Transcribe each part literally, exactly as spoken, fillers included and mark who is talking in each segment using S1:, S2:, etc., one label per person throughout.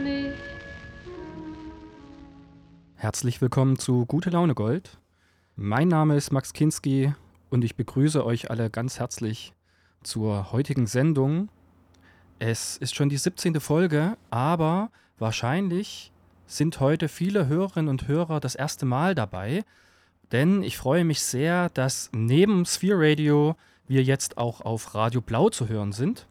S1: me.
S2: Herzlich willkommen zu Gute Laune Gold. Mein Name ist Max Kinski und ich begrüße euch alle ganz herzlich zur heutigen Sendung. Es ist schon die siebzehnte Folge, aber wahrscheinlich sind heute viele Hörerinnen und Hörer das erste Mal dabei, denn ich freue mich sehr, dass neben Sphere Radio wir jetzt auch auf Radio Blau zu hören sind.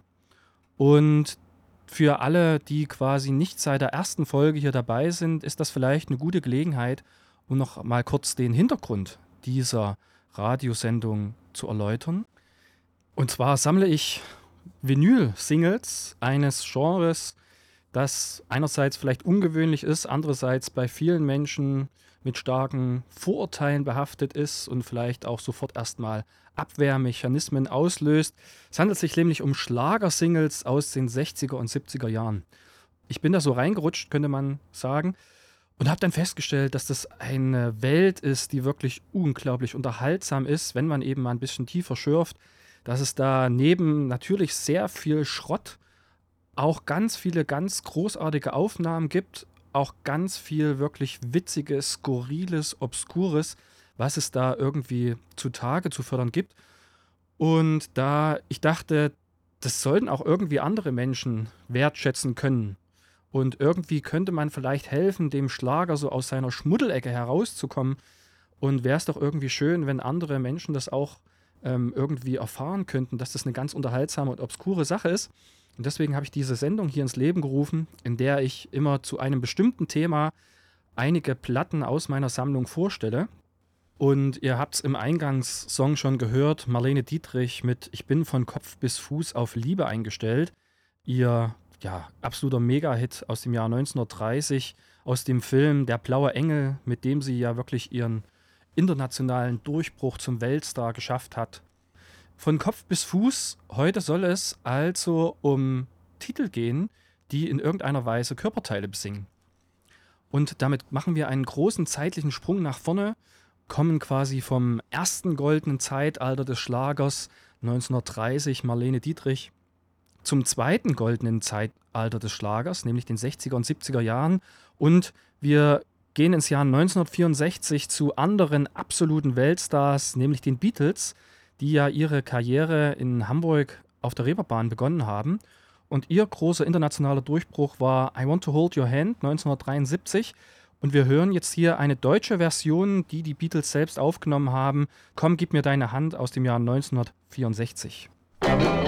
S2: Und für alle, die quasi nicht seit der ersten Folge hier dabei sind, ist das vielleicht eine gute Gelegenheit, um noch mal kurz den Hintergrund dieser Radiosendung zu erläutern. Und zwar sammle ich Vinyl-Singles eines Genres, das einerseits vielleicht ungewöhnlich ist, andererseits bei vielen Menschen mit starken Vorurteilen behaftet ist und vielleicht auch sofort erstmal Abwehrmechanismen auslöst. Es handelt sich nämlich um Schlagersingles aus den sechziger und siebziger Jahren. Ich bin da so reingerutscht, könnte man sagen, und habe dann festgestellt, dass das eine Welt ist, die wirklich unglaublich unterhaltsam ist, wenn man eben mal ein bisschen tiefer schürft, dass es da neben natürlich sehr viel Schrott auch ganz viele ganz großartige Aufnahmen gibt, auch ganz viel wirklich Witziges, Skurriles, Obskures, was es da irgendwie zutage zu fördern gibt. Und da ich dachte, das sollten auch irgendwie andere Menschen wertschätzen können. Und irgendwie könnte man vielleicht helfen, dem Schlager so aus seiner Schmuddelecke herauszukommen. Und wäre es doch irgendwie schön, wenn andere Menschen das auch ähm, irgendwie erfahren könnten, dass das eine ganz unterhaltsame und obskure Sache ist. Und deswegen habe ich diese Sendung hier ins Leben gerufen, in der ich immer zu einem bestimmten Thema einige Platten aus meiner Sammlung vorstelle. Und ihr habt es im Eingangssong schon gehört, Marlene Dietrich mit Ich bin von Kopf bis Fuß auf Liebe eingestellt. Ihr ja, absoluter Mega-Hit aus dem Jahr neunzehnhundertdreißig, aus dem Film Der blaue Engel, mit dem sie ja wirklich ihren internationalen Durchbruch zum Weltstar geschafft hat. Von Kopf bis Fuß, heute soll es also um Titel gehen, die in irgendeiner Weise Körperteile besingen. Und damit machen wir einen großen zeitlichen Sprung nach vorne, kommen quasi vom ersten goldenen Zeitalter des Schlagers neunzehnhundertdreißig, Marlene Dietrich, zum zweiten goldenen Zeitalter des Schlagers, nämlich den sechziger und siebziger Jahren. Und wir gehen ins Jahr neunzehnhundertvierundsechzig zu anderen absoluten Weltstars, nämlich den Beatles, die ja ihre Karriere in Hamburg auf der Reeperbahn begonnen haben. Und ihr großer internationaler Durchbruch war I Want to Hold Your Hand neunzehnhundertdreiundsiebzig. Und wir hören jetzt hier eine deutsche Version, die die Beatles selbst aufgenommen haben. Komm, gib mir deine Hand aus dem Jahr neunzehnhundertvierundsechzig.